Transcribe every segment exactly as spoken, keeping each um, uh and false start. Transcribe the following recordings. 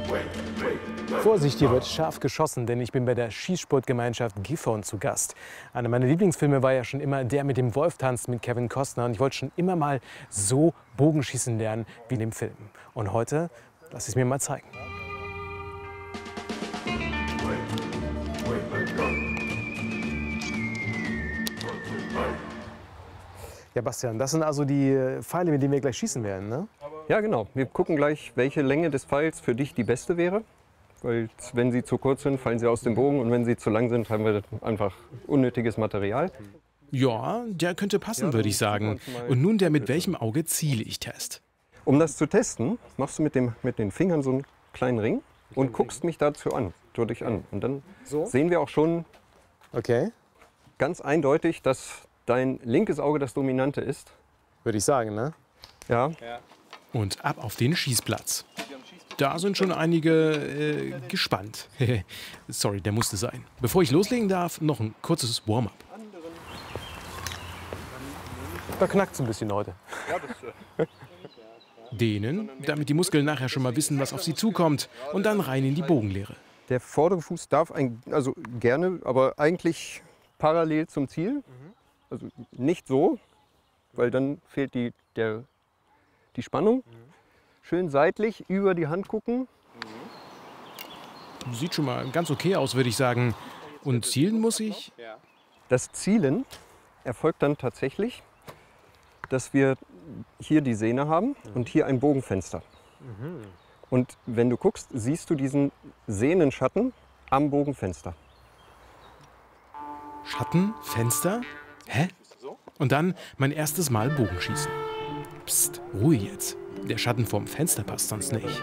Vorsicht, hier wird scharf geschossen, denn ich bin bei der Schießsportgemeinschaft Gifhorn zu Gast. Einer meiner Lieblingsfilme war ja schon immer Der mit dem Wolf tanzt mit Kevin Costner. Und ich wollte schon immer mal so Bogenschießen lernen wie in dem Film. Und heute lass ich es mir mal zeigen. Ja, Bastian, das sind also die Pfeile, mit denen wir gleich schießen werden, ne? Ja, genau. Wir gucken gleich, welche Länge des Pfeils für dich die beste wäre. Weil wenn sie zu kurz sind, fallen sie aus dem Bogen. Und wenn sie zu lang sind, haben wir einfach unnötiges Material. Ja, der könnte passen, würde ich sagen. Und nun der mit welchem Auge ziele ich Test. Um das zu testen, machst du mit, dem, mit den Fingern so einen kleinen Ring und guckst mich dazu an, durch dich an. Und dann So? sehen wir auch schon Okay, ganz eindeutig, dass dein linkes Auge das dominante ist. würde ich sagen, ne? Ja. Und ab auf den Schießplatz. Da sind schon einige äh, gespannt. Sorry, der musste sein. Bevor ich loslegen darf, noch ein kurzes Warm-up. Da knackt es ein bisschen heute. Dehnen, damit die Muskeln nachher schon mal wissen, was auf sie zukommt. Und dann rein in die Bogenlehre. Der vordere Fuß darf ein, also gerne, aber eigentlich parallel zum Ziel. Also nicht so, weil dann fehlt die, der, die Spannung. Schön seitlich über die Hand gucken. Sieht schon mal ganz okay aus, würde ich sagen. Und zielen muss ich? Das Zielen erfolgt dann tatsächlich, dass wir hier die Sehne haben und hier ein Bogenfenster. Und wenn du guckst, siehst du diesen Sehnenschatten am Bogenfenster. Schatten, Fenster? Hä? Und dann mein erstes Mal Bogenschießen. Psst, Ruhe jetzt. Der Schatten vom Fenster passt sonst nicht.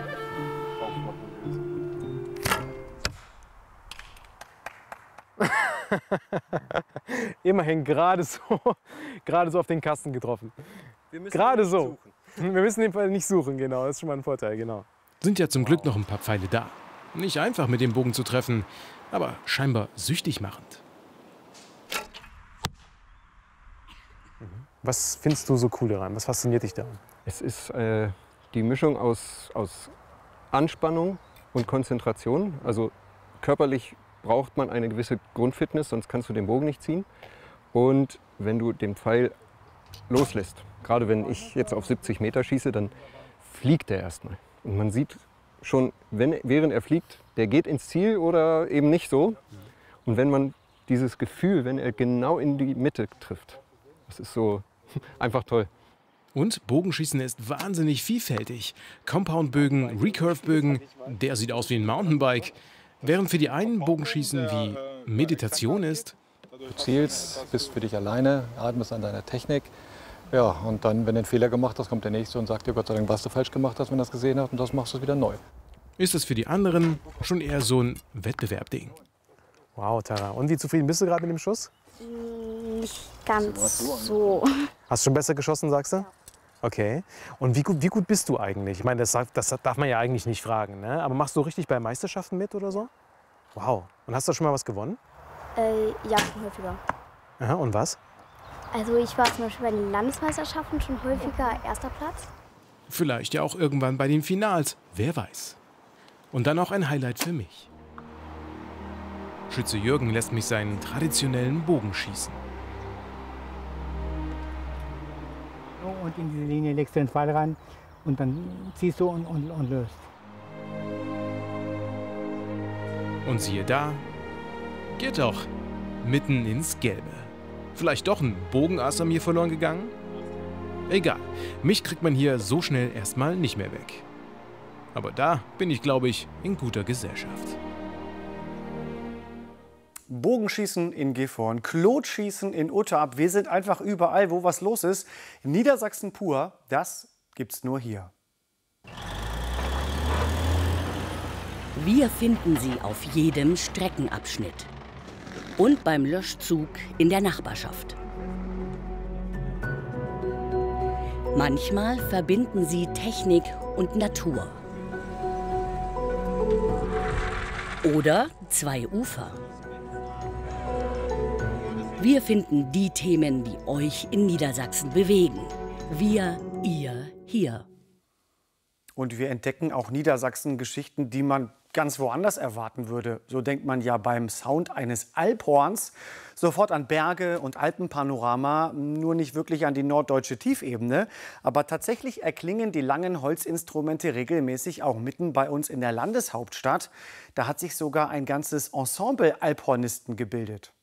Immerhin gerade so, gerade so auf den Kasten getroffen. Gerade so. Wir müssen den Fall nicht suchen, genau. Das ist schon mal ein Vorteil, genau. Sind ja zum Glück noch ein paar Pfeile da. Nicht einfach mit dem Bogen zu treffen, aber scheinbar süchtig machend. Was findest du so cool daran? Was fasziniert dich daran? Es ist äh, die Mischung aus, aus Anspannung und Konzentration. Also körperlich braucht man eine gewisse Grundfitness, sonst kannst du den Bogen nicht ziehen. Und wenn du den Pfeil loslässt, gerade wenn ich jetzt auf siebzig Meter schieße, dann fliegt der erstmal. Und man sieht schon, wenn, während er fliegt, der geht ins Ziel oder eben nicht so. Und wenn man dieses Gefühl, wenn er genau in die Mitte trifft, das ist so einfach toll. Und Bogenschießen ist wahnsinnig vielfältig. Compoundbögen, Recurve-Bögen, der sieht aus wie ein Mountainbike. Während für die einen Bogenschießen wie Meditation ist. Du zielst, bist für dich alleine, atmest an deiner Technik. Ja, und dann, wenn du einen Fehler gemacht hast, kommt der Nächste und sagt dir Gott sei Dank, was du falsch gemacht hast, wenn er das gesehen hat. Und das machst du wieder neu. Ist es für die anderen schon eher so ein Wettbewerbding. Wow, Tara. Und wie zufrieden bist du gerade mit dem Schuss? Nicht ganz so. Hast du schon besser geschossen, sagst du? Okay. Und wie gut, wie gut bist du eigentlich? Ich meine, das, das darf man ja eigentlich nicht fragen, ne? Aber machst du richtig bei Meisterschaften mit oder so? Wow. Und hast du schon mal was gewonnen? Äh, ja, schon häufiger. Aha, und was? Also ich war zum Beispiel bei den Landesmeisterschaften schon häufiger erster Platz. Vielleicht ja auch irgendwann bei den Finals. Wer weiß. Und dann auch ein Highlight für mich. Schütze Jürgen lässt mich seinen traditionellen Bogen schießen. Und in diese Linie legst du den Pfeil rein und dann ziehst du und, und, und löst. Und siehe da, geht doch mitten ins Gelbe. Vielleicht doch ein Bogenass an mir verloren gegangen? Egal, mich kriegt man hier so schnell erstmal nicht mehr weg. Aber da bin ich, glaube ich, in guter Gesellschaft. Bogenschießen in Gifhorn, Klotschießen in Uttarp. Wir sind einfach überall, wo was los ist. Niedersachsen pur, das gibt's nur hier. Wir finden sie auf jedem Streckenabschnitt und beim Löschzug in der Nachbarschaft. Manchmal verbinden sie Technik und Natur. Oder zwei Ufer. Wir finden die Themen, die euch in Niedersachsen bewegen. Wir, ihr, hier. Und wir entdecken auch Niedersachsen-Geschichten, die man ganz woanders erwarten würde. So denkt man ja beim Sound eines Alphorns sofort an Berge und Alpenpanorama, nur nicht wirklich an die norddeutsche Tiefebene. Aber tatsächlich erklingen die langen Holzinstrumente regelmäßig auch mitten bei uns in der Landeshauptstadt. Da hat sich sogar ein ganzes Ensemble Alphornisten gebildet.